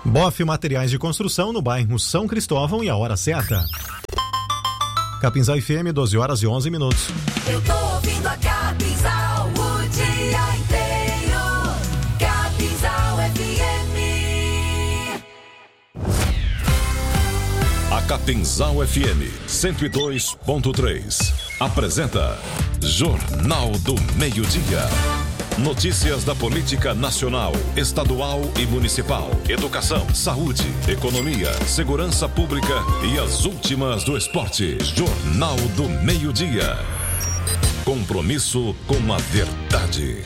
Boff Materiais de Construção no bairro São Cristóvão e a hora certa. Capinzal FM, 12 horas e 11 minutos. Eu tô ouvindo a Capinzal o dia inteiro. Capinzal FM. A Capinzal FM 102.3 apresenta Jornal do Meio-Dia. Notícias da política nacional, estadual e municipal, educação, saúde, economia, segurança pública e as últimas do esporte. Jornal do Meio-Dia. Compromisso com a verdade.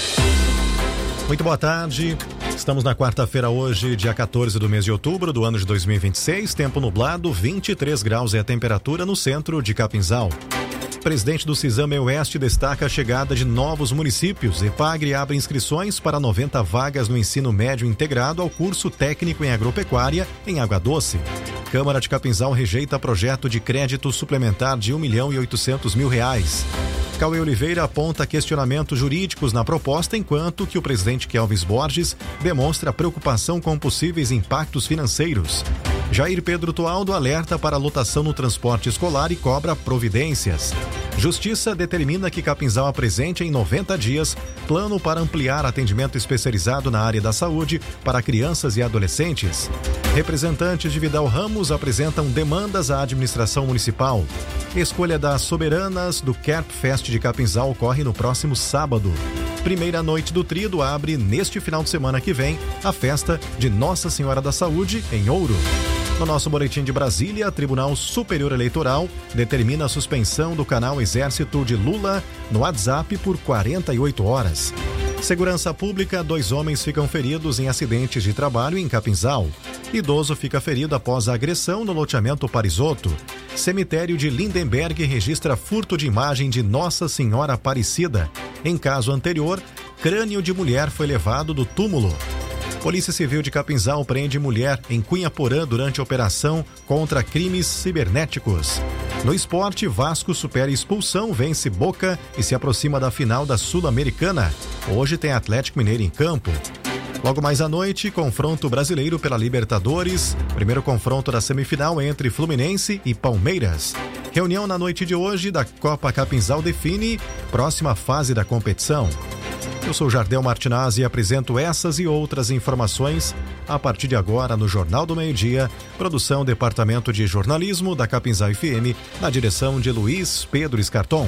Muito boa tarde. Estamos na quarta-feira hoje, dia 14 do mês de outubro do ano de 2026. Tempo nublado, 23 graus é a temperatura no centro de Capinzal. Presidente do Cisame Oeste destaca a chegada de novos municípios. EPAGRE abre inscrições para 90 vagas no ensino médio integrado ao curso técnico em agropecuária em Água Doce. Câmara de Capinzal rejeita projeto de crédito suplementar de R$1.800.000. Cauê Oliveira aponta questionamentos jurídicos na proposta, enquanto que o presidente Kelvis Borges demonstra preocupação com possíveis impactos financeiros. Jair Pedro Tualdo alerta para a lotação no transporte escolar e cobra providências. Justiça determina que Capinzal apresente em 90 dias plano para ampliar atendimento especializado na área da saúde para crianças e adolescentes. Representantes de Vidal Ramos apresentam demandas à administração municipal. Escolha das soberanas do Kerp Fest de Capinzal ocorre no próximo sábado. Primeira noite do Tríduo abre neste final de semana que vem a festa de Nossa Senhora da Saúde em Ouro. No nosso boletim de Brasília, Tribunal Superior Eleitoral determina a suspensão do canal Exército de Lula no WhatsApp por 48 horas. Segurança Pública, 2 homens ficam feridos em acidentes de trabalho em Capinzal. Idoso fica ferido após a agressão no loteamento Parisotto. Cemitério de Lindenberg registra furto de imagem de Nossa Senhora Aparecida. Em caso anterior, crânio de mulher foi levado do túmulo. Polícia Civil de Capinzal prende mulher em Cunhaporã durante a operação contra crimes cibernéticos. No esporte, Vasco supera expulsão, vence Boca e se aproxima da final da Sul-Americana. Hoje tem Atlético Mineiro em campo. Logo mais à noite, confronto brasileiro pela Libertadores. Primeiro confronto da semifinal entre Fluminense e Palmeiras. Reunião na noite de hoje da Copa Capinzal define próxima fase da competição. Eu sou Jardel Martinazzi e apresento essas e outras informações a partir de agora no Jornal do Meio-Dia, produção Departamento de Jornalismo da Capinzal FM, na direção de Luiz Pedro Escarton.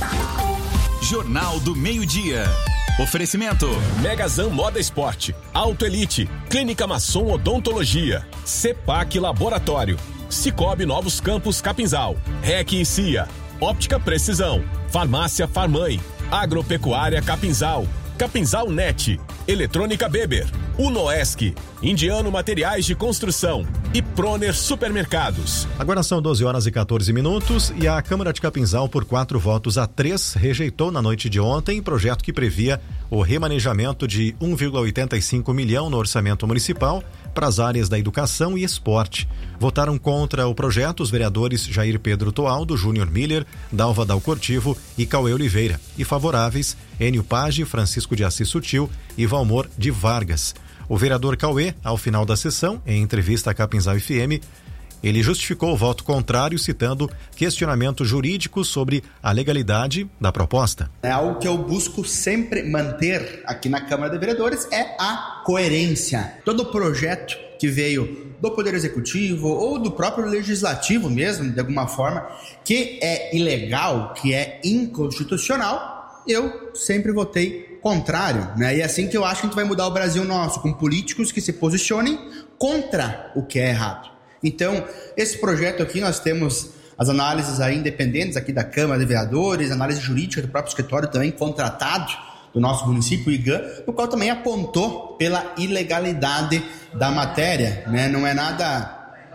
Jornal do Meio-Dia. Oferecimento: Megazan Moda Esporte, Auto Elite, Clínica Masson Odontologia, CEPAC Laboratório, Cicobi Novos Campos Capinzal, REC e CIA, Óptica Precisão, Farmácia Farmãe, Agropecuária Capinzal, Capinzal Net, Eletrônica Beber, Unoesc, Indiano Materiais de Construção e Proner Supermercados. Agora são 12 horas e 14 minutos e a Câmara de Capinzal, por 4 votos a 3, rejeitou na noite de ontem projeto que previa o remanejamento de 1,85 milhão no orçamento municipal para as áreas da educação e esporte. Votaram contra o projeto os vereadores Jair Pedro Tualdo, Júnior Miller, Dalva Dalcortivo e Cauê Oliveira, e favoráveis Enio Page, Francisco de Assis Sutil e Valmor de Vargas. O vereador Cauê, ao final da sessão, em entrevista à Capinzal FM, ele justificou o voto contrário, citando questionamentos jurídicos sobre a legalidade da proposta. É algo que eu busco sempre manter aqui na Câmara de Vereadores, é a coerência. Todo projeto que veio do Poder Executivo ou do próprio Legislativo mesmo, de alguma forma, que é ilegal, que é inconstitucional, eu sempre votei contrário, né? E é assim que eu acho que a gente vai mudar o Brasil nosso, com políticos que se posicionem contra o que é errado. Então, esse projeto aqui, nós temos as análises aí independentes aqui da Câmara de Vereadores, análise jurídica do próprio escritório também contratado do nosso município, o IGAM, no qual também apontou pela ilegalidade da matéria, né? Não é nada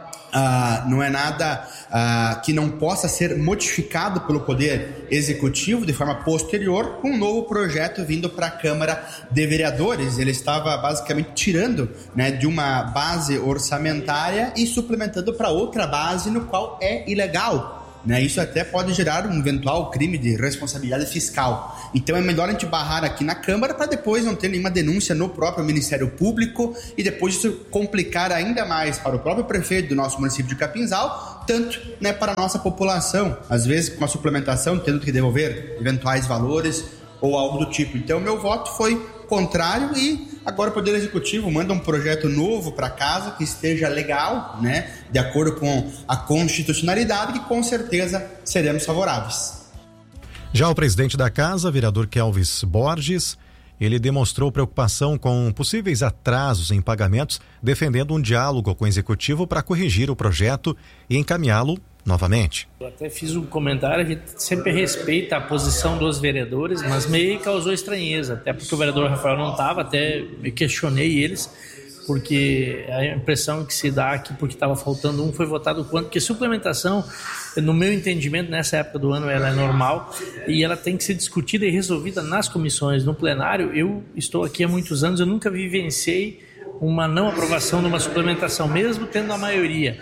que não possa ser modificado pelo Poder Executivo de forma posterior com um novo projeto vindo para a Câmara de Vereadores. Ele estava basicamente tirando, né, de uma base orçamentária e suplementando para outra base, no qual é ilegal. né? Isso até pode gerar um eventual crime de responsabilidade fiscal. Então é melhor a gente barrar aqui na Câmara para depois não ter nenhuma denúncia no próprio Ministério Público e depois isso complicar ainda mais para o próprio prefeito do nosso município de Capinzal, tanto, né, para a nossa população, às vezes com a suplementação tendo que devolver eventuais valores ou algo do tipo. Então meu voto foi contrário e agora o Poder Executivo manda um projeto novo para casa que esteja legal, né, de acordo com a constitucionalidade, que com certeza seremos favoráveis. Já o presidente da casa, vereador Kelvis Borges, ele demonstrou preocupação com possíveis atrasos em pagamentos, defendendo um diálogo com o Executivo para corrigir o projeto e encaminhá-lo novamente. Eu até fiz um comentário, a gente sempre respeita a posição dos vereadores, mas meio causou estranheza, até porque o vereador Rafael não estava, até me questionei eles, porque a impressão que se dá aqui, porque estava faltando um, foi votado quanto, porque suplementação, no meu entendimento, nessa época do ano, ela é normal e ela tem que ser discutida e resolvida nas comissões, no plenário. Eu estou aqui há muitos anos, eu nunca vivenciei uma não aprovação de uma suplementação, mesmo tendo a maioria.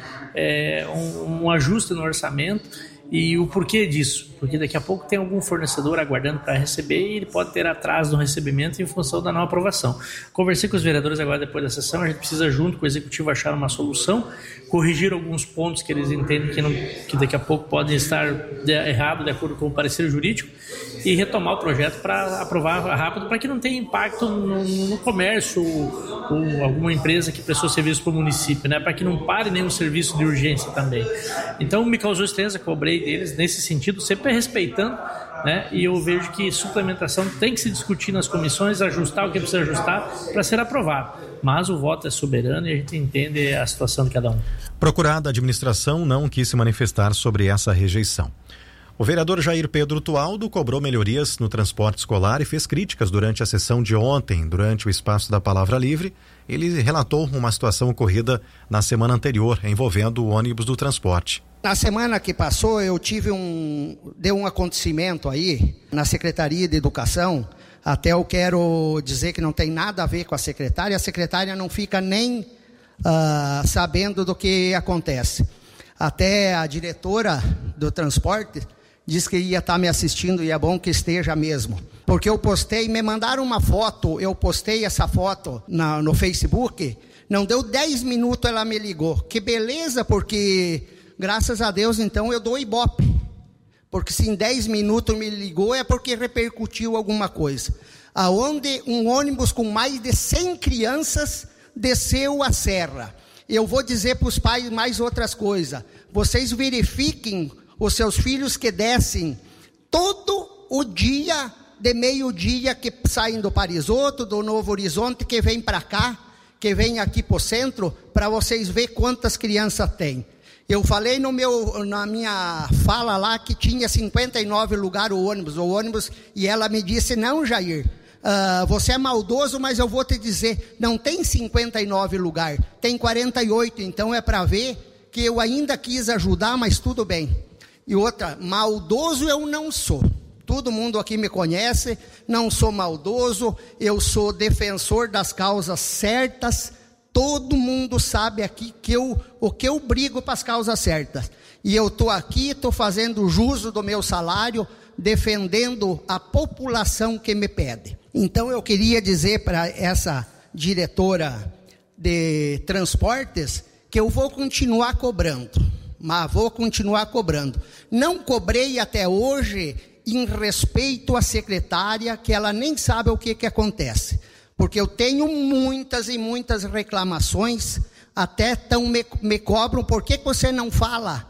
Um ajuste no orçamento. E o porquê disso? Porque daqui a pouco tem algum fornecedor aguardando para receber e ele pode ter atraso no recebimento em função da não aprovação. Conversei com os vereadores agora depois da sessão, a gente precisa junto com o Executivo achar uma solução, corrigir alguns pontos que eles entendem que daqui a pouco podem estar errados de acordo com o parecer jurídico e retomar o projeto para aprovar rápido, para que não tenha impacto no comércio ou alguma empresa que prestou serviço para o município, né? Para que não pare nenhum serviço de urgência também. Então me causou estranheza, cobrei deles nesse sentido, sempre respeitando, né? E eu vejo que suplementação tem que se discutir nas comissões, ajustar o que precisa ajustar para ser aprovado. Mas o voto é soberano e a gente entende a situação de cada um. Procurada, a administração não quis se manifestar sobre essa rejeição. O vereador Jair Pedro Tualdo cobrou melhorias no transporte escolar e fez críticas durante a sessão de ontem, durante o espaço da Palavra Livre. Ele relatou uma situação ocorrida na semana anterior, envolvendo o ônibus do transporte. Na semana que passou, eu deu um acontecimento aí na Secretaria de Educação. Até eu quero dizer que não tem nada a ver com a secretária não fica nem sabendo do que acontece. Até a diretora do transporte disse que ia estar me assistindo e é bom que esteja mesmo. Porque eu postei, me mandaram uma foto, eu postei essa foto no Facebook, não deu 10 minutos ela me ligou. Que beleza, porque graças a Deus então eu dou ibope. Porque se em 10 minutos me ligou é porque repercutiu alguma coisa. Aonde um ônibus com mais de 100 crianças desceu a serra. Eu vou dizer para os pais mais outras coisas. Vocês verifiquem os seus filhos que descem todo o dia, de meio-dia, que saem do Parisoto, do Novo Horizonte, que vem para cá, que vem aqui para o centro, para vocês verem quantas crianças tem. Eu falei na minha fala lá que tinha 59 lugares o ônibus, e ela me disse, não, Jair, você é maldoso, mas eu vou te dizer, não tem 59 lugares, tem 48, então é para ver que eu ainda quis ajudar, mas tudo bem. E outra, maldoso eu não sou. Todo mundo aqui me conhece, não sou maldoso, eu sou defensor das causas certas. Todo mundo sabe aqui que o que eu brigo para as causas certas. E eu estou aqui, estou fazendo jus do meu salário, defendendo a população que me pede. Então eu queria dizer para essa diretora de transportes que eu vou continuar cobrando. Mas vou continuar cobrando. Não cobrei até hoje em respeito à secretária, que ela nem sabe o que acontece. Porque eu tenho muitas e muitas reclamações, até me cobram, por que você não fala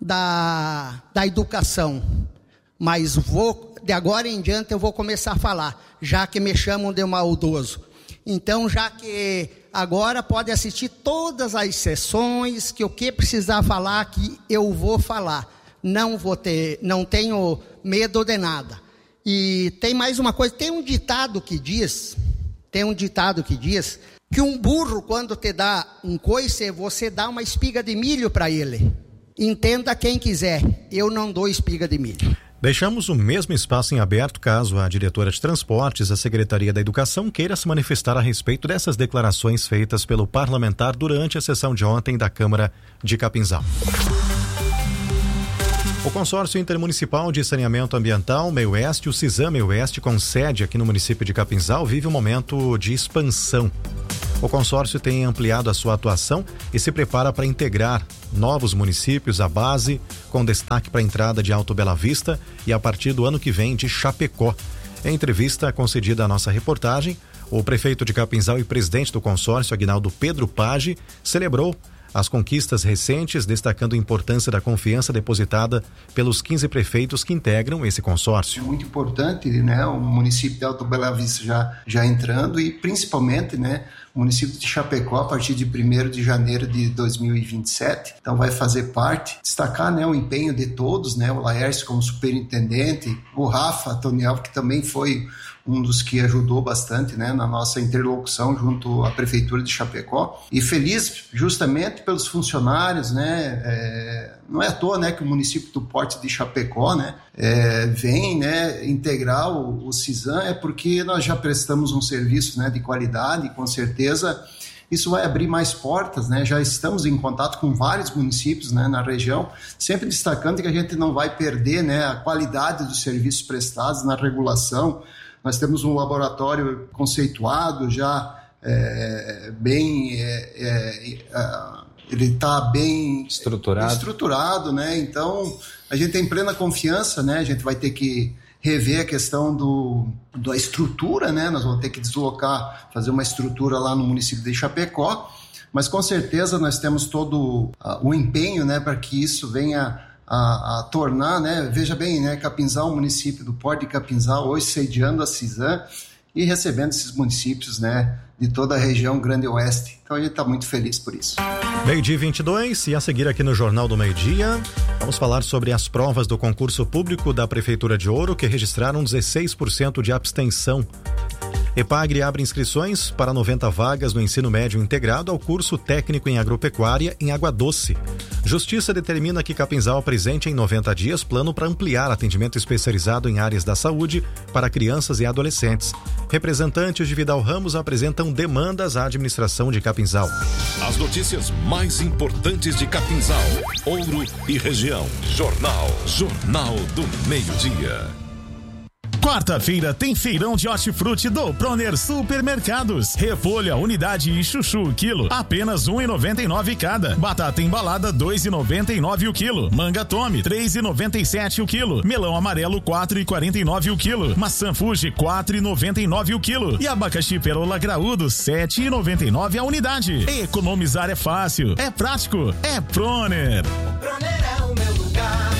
da educação? Mas de agora em diante eu vou começar a falar, já que me chamam de maldoso. Então, já que agora pode assistir todas as sessões, que o que precisar falar aqui, eu vou falar. Não tenho medo de nada. E tem mais uma coisa, tem um ditado que diz que um burro, quando te dá um coice, você dá uma espiga de milho para ele. Entenda quem quiser, eu não dou espiga de milho. Deixamos o mesmo espaço em aberto caso a diretora de transportes, a Secretaria da Educação, queira se manifestar a respeito dessas declarações feitas pelo parlamentar durante a sessão de ontem da Câmara de Capinzal. O Consórcio Intermunicipal de Saneamento Ambiental, Meio-Oeste, o CISAM Meio-Oeste, com sede aqui no município de Capinzal, vive um momento de expansão. O consórcio tem ampliado a sua atuação e se prepara para integrar novos municípios à base, com destaque para a entrada de Alto Bela Vista e a partir do ano que vem de Chapecó. Em entrevista concedida à nossa reportagem, o prefeito de Capinzal e presidente do consórcio, Aguinaldo Pedro Page, celebrou as conquistas recentes, destacando a importância da confiança depositada pelos 15 prefeitos que integram esse consórcio. É muito importante, né, o município de Alto Bela Vista já entrando e principalmente, né, o município de Chapecó a partir de 1º de janeiro de 2027, então vai fazer parte, destacar, né, o empenho de todos, né, o Laércio como superintendente, o Rafa Toniel, que também foi um dos que ajudou bastante, né, na nossa interlocução junto à Prefeitura de Chapecó, e feliz justamente pelos funcionários, né, não é à toa, né, que o município do porte de Chapecó, né, vem, né, integrar o CISAM, é porque nós já prestamos um serviço, né, de qualidade, e com certeza isso vai abrir mais portas, né? Já estamos em contato com vários municípios, né, na região, sempre destacando que a gente não vai perder, né, a qualidade dos serviços prestados na regulação. Nós temos um laboratório conceituado, já ele está bem estruturado, né? Então, a gente tem plena confiança, né? A gente vai ter que rever a questão da estrutura, né? Nós vamos ter que deslocar, fazer uma estrutura lá no município de Chapecó, mas com certeza nós temos todo o empenho, né, para que isso venha a tornar, né, veja bem, né, Capinzal, o município do Porto de Capinzal, hoje sediando a CISAM e recebendo esses municípios, né, de toda a região Grande Oeste. Então a gente está muito feliz por isso. 12h22, e a seguir aqui no Jornal do Meio-Dia, vamos falar sobre as provas do concurso público da Prefeitura de Ouro, que registraram 16% de abstenção. EPAGRE abre inscrições para 90 vagas no ensino médio integrado ao curso técnico em agropecuária em Água Doce. Justiça determina que Capinzal apresente em 90 dias plano para ampliar atendimento especializado em áreas da saúde para crianças e adolescentes. Representantes de Vidal Ramos apresentam demandas à administração de Capinzal. As notícias mais importantes de Capinzal, Ouro e região. Jornal do Meio-Dia. Quarta-feira tem feirão de hortifruti do Proner Supermercados. Repolho, unidade e chuchu, quilo, apenas R$1,99 cada. Batata embalada, R$2,99 o quilo. Manga Tome, R$3,97 o quilo. Melão amarelo, R$4,49 o quilo. Maçã Fuji, R$4,99 o quilo. E abacaxi perola graúdo, R$7,99 a unidade. Economizar é fácil, é prático, é Proner. Proner é o meu lugar.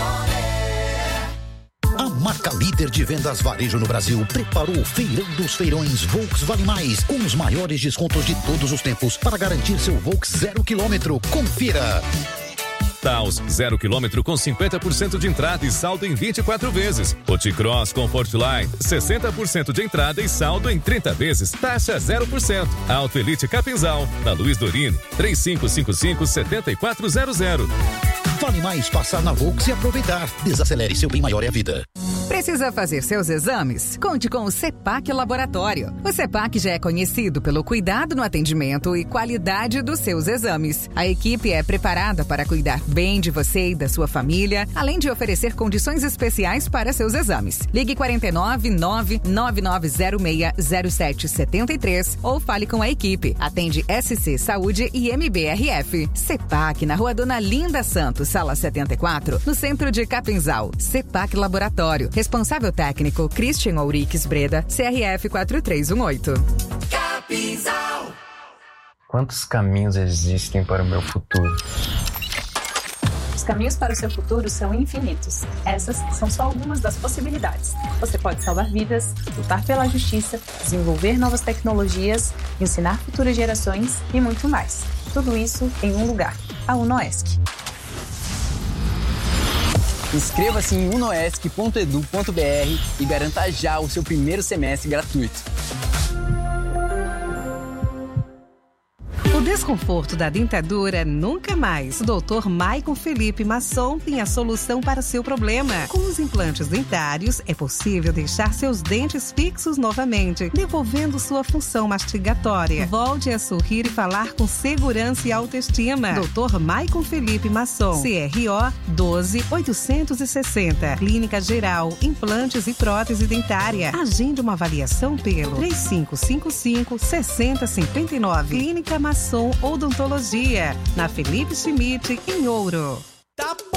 A marca líder de vendas varejo no Brasil preparou o Feirão dos Feirões Volks Vale Mais, com os maiores descontos de todos os tempos para garantir seu Volks 0 km. Confira! Taos 0 km com 50% de entrada e saldo em 24 vezes. O T-Cross Comfortline 60% de entrada e saldo em 30 vezes. Taxa 0%. Auto Elite Capinzal, na Luiz Dorino, 3555-7400. Vale mais passar na Volks e aproveitar. Desacelere, seu bem maior é a vida. Precisa fazer seus exames? Conte com o CEPAC Laboratório. O CEPAC já é conhecido pelo cuidado no atendimento e qualidade dos seus exames. A equipe é preparada para cuidar bem de você e da sua família, além de oferecer condições especiais para seus exames. Ligue 499-9906-0773 ou fale com a equipe. Atende SC Saúde e MBRF. CEPAC, na Rua Dona Linda Santos, Sala 74, no centro de Capinzal. CEPAC Laboratório. Responsável técnico, Christian Ouriques Breda, CRF 4318. Capinzal. Quantos caminhos existem para o meu futuro? Os caminhos para o seu futuro são infinitos. Essas são só algumas das possibilidades. Você pode salvar vidas, lutar pela justiça, desenvolver novas tecnologias, ensinar futuras gerações e muito mais. Tudo isso em um lugar, a UNOESC. Inscreva-se em unoesc.edu.br e garanta já o seu primeiro semestre gratuito. O desconforto da dentadura nunca mais. O Dr. Maicon Felipe Masson tem a solução para seu problema. Com os implantes dentários, é possível deixar seus dentes fixos novamente, devolvendo sua função mastigatória. Volte a sorrir e falar com segurança e autoestima. Dr. Maicon Felipe Masson, CRO 12860. Clínica Geral, implantes e prótese dentária. Agende uma avaliação pelo 3555-6059. Clínica Masson Odontologia, na Felipe Schmidt, em Ouro.